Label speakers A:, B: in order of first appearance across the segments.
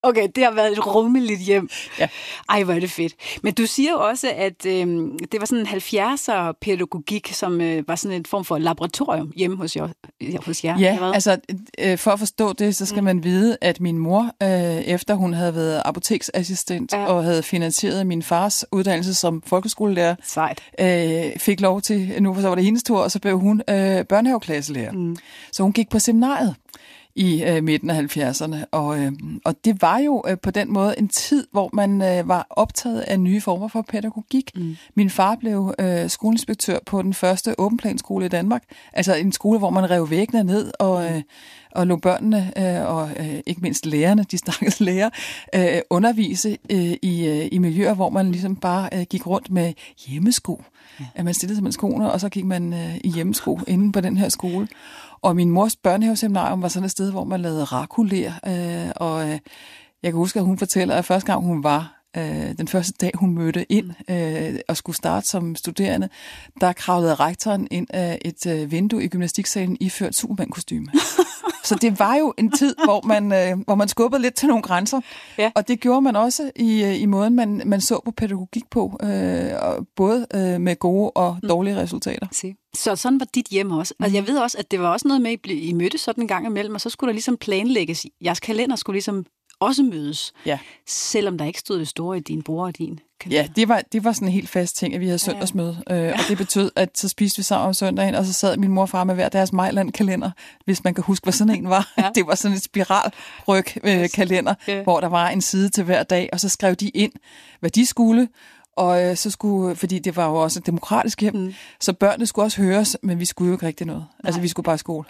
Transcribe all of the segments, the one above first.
A: Okay, det har været et rummeligt hjem.
B: Ja.
A: Ej, hvor er det fedt. Men du siger jo også, at det var sådan en 70'er-pædagogik, som var sådan en form for laboratorium hjemme hos jer.
B: Ja, altså for at forstå det, så skal man vide, at min mor, efter hun havde været apoteksassistent og havde finansieret min fars uddannelse som folkeskolelærer,
A: Sejt.
B: Fik lov til, nu så var det hendes tur, og så blev hun børnehaveklasselærer. Så hun gik på seminariet i midten af 70'erne, og det var jo på den måde en tid, hvor man var optaget af nye former for pædagogik. Min far blev skoleinspektør på den første åbenplanskole i Danmark, altså en skole, hvor man rev væggene ned og lå børnene og ikke mindst lærerne, de stakkels lærer, undervise i miljøer, hvor man ligesom bare gik rundt med hjemmesko. Ja. Man stillede simpelthen skoene, og så gik man i hjemmesko inde på den her skole. Og min mors børnehaveseminarium var sådan et sted, hvor man lavede rakuler, og jeg kan huske, at hun fortæller, at første gang hun var, den første dag hun mødte ind og skulle starte som studerende, der kravlede rektoren ind af et vindue i gymnastiksalen iført Superman-kostyme. Så det var jo en tid, hvor man skubbede lidt til nogle grænser, og det gjorde man også i måden, man så på pædagogik på, både med gode og dårlige resultater.
A: Så sådan var dit hjem også. Og jeg ved også, at det var også noget med, at I mødtes sådan en gang imellem, og så skulle der ligesom planlægges. Jeres kalender skulle ligesom også mødes, selvom der ikke stod det store i din bror og din kalender.
B: Ja, det var sådan en helt fast ting, at vi havde søndagsmøde, og det betød, at så spiste vi sammen om søndagen, og så sad min mor og far med hver deres Mejland-kalender, hvis man kan huske, hvad sådan en var. Ja. Det var sådan et spiralryg-kalender, hvor der var en side til hver dag, og så skrev de ind, hvad de skulle, og så skulle, fordi det var jo også et demokratisk hjem, så børnene skulle også høres, men vi skulle jo ikke rigtig noget. Nej. Altså, vi skulle bare i skole.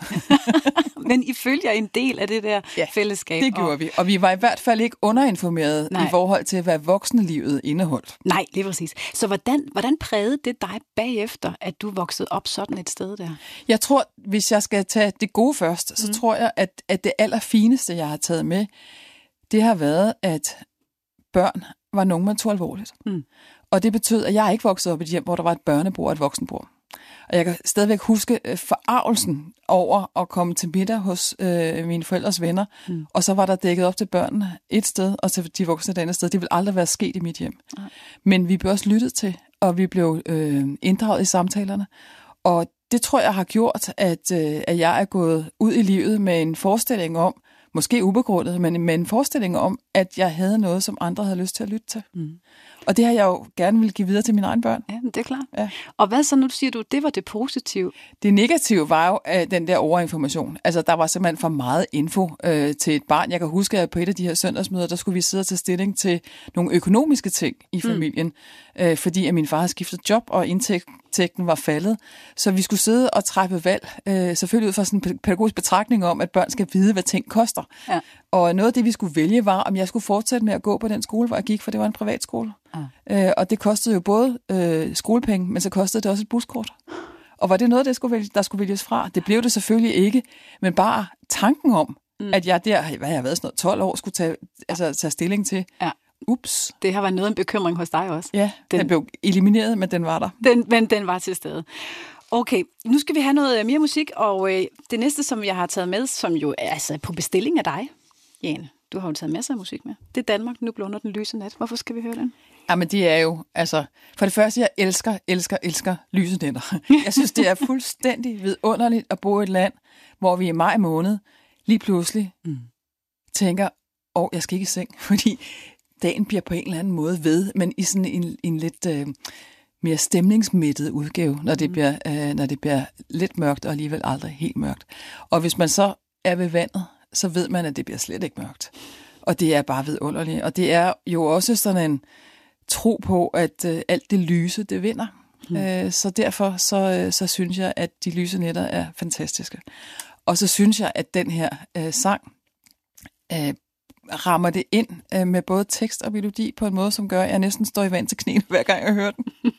A: Men I følger en del af det der fællesskab.
B: Det gjorde vi, og vi var i hvert fald ikke underinformeret i forhold til, hvad voksenlivet indeholdt.
A: Nej, det er præcis. Så hvordan prægede det dig bagefter, at du voksede op sådan et sted der?
B: Jeg tror, hvis jeg skal tage det gode først, så tror jeg, at det allerfineste, jeg har taget med, det har været, at børn var nogen, man tog alvorligt. Og det betød, at jeg ikke voksede op i et hjem, hvor der var et børnebord og et voksenbord. Og jeg kan stadigvæk huske forargelsen over at komme til middag hos mine forældres venner, og så var der dækket op til børnene et sted, og til de voksne et andet sted. Det ville aldrig være sket i mit hjem. Men vi blev også lyttet til, og vi blev inddraget i samtalerne. Og det tror jeg har gjort, at jeg er gået ud i livet med en forestilling om, måske ubegrundet, men med en forestilling om, at jeg havde noget, som andre havde lyst til at lytte til. Og det har jeg jo gerne ville give videre til mine egne børn.
A: Ja, det er klart. Ja. Og hvad så nu siger du, det var det positive?
B: Det negative var jo den der overinformation. Altså, der var simpelthen for meget info til et barn. Jeg kan huske, at på et af de her søndagsmøder, der skulle vi sidde og tage stilling til nogle økonomiske ting i familien, fordi at min far havde skiftet job, og indtægten var faldet. Så vi skulle sidde og træffe valg, selvfølgelig ud fra sådan en pædagogisk betragtning om, at børn skal vide, hvad ting koster. Ja. Og noget af det, vi skulle vælge, var, om jeg skulle fortsætte med at gå på den skole, hvor jeg gik, for det var en privatskole. Og det kostede jo både skolepenge, men så kostede det også et buskort. Og var det noget, der skulle vælges fra? Det blev det selvfølgelig ikke, men bare tanken om, at jeg der, hvad jeg har været sådan noget, 12 år, skulle tage stilling til. Ja. Ups.
A: Det har været noget af en bekymring hos dig også.
B: Ja, den blev elimineret, men den var der.
A: Men den var til stede. Okay, nu skal vi have noget mere musik, og det næste, som jeg har taget med, som jo er altså på bestilling af dig, Jane. Du har jo taget masser af musik med. Det er Danmark, nu blunder den lyse nat. Hvorfor skal vi høre den?
B: Jamen det er jo, altså, for det første, jeg elsker lyse nætter. Jeg synes, det er fuldstændig vidunderligt at bo i et land, hvor vi i maj måned lige pludselig tænker, jeg skal ikke i seng, fordi dagen bliver på en eller anden måde ved, men i sådan en lidt mere stemningsmættet udgave, når det bliver lidt mørkt og alligevel aldrig helt mørkt. Og hvis man så er ved vandet, så ved man, at det bliver slet ikke mørkt. Og det er bare vidunderligt. Og det er jo også sådan en tro på, at alt det lyse, det vinder. Så derfor så synes jeg, at de lyse nætter er fantastiske. Og så synes jeg, at den her sang rammer det ind med både tekst og melodi på en måde, som gør, at jeg næsten står i vand til knæene, hver gang jeg hører den.